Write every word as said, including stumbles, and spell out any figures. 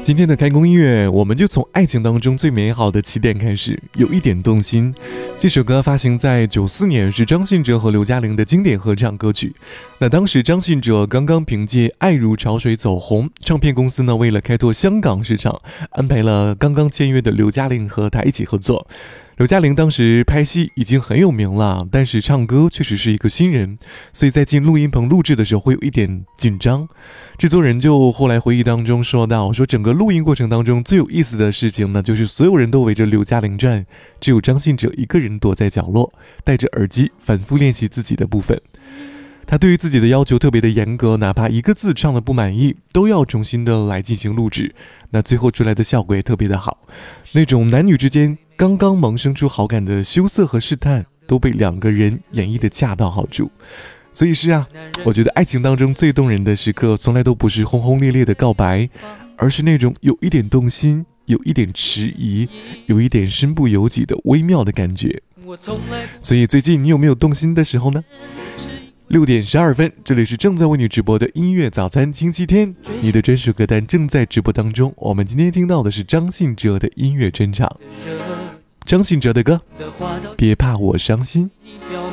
今天的开工音乐，我们就从爱情当中最美好的起点开始，有一点动心。这首歌发行在九四年，是张信哲和刘嘉玲的经典合唱歌曲。那当时张信哲刚刚凭借《爱如潮水》走红，唱片公司呢为了开拓香港市场，安排了刚刚签约的刘嘉玲和他一起合作。刘嘉玲当时拍戏已经很有名了，但是唱歌确实是一个新人，所以在进录音棚录制的时候会有一点紧张。制作人就后来回忆当中说到，说整个录音过程当中最有意思的事情呢，就是所有人都围着刘嘉玲转，只有张信哲一个人躲在角落，戴着耳机反复练习自己的部分。他对于自己的要求特别的严格，哪怕一个字唱的不满意，都要重新的来进行录制。那最后出来的效果也特别的好，那种男女之间刚刚萌生出好感的羞涩和试探，都被两个人演绎的恰到好处。所以是啊，我觉得爱情当中最动人的时刻，从来都不是轰轰烈烈的告白，而是那种有一点动心，有一点迟疑，有一点身不由己的微妙的感觉。所以最近你有没有动心的时候呢？六点十二分，这里是正在为你直播的音乐早餐星期天，你的专属歌单正在直播当中。我们今天听到的是张信哲的音乐专场，张信哲的歌《别怕我伤心》。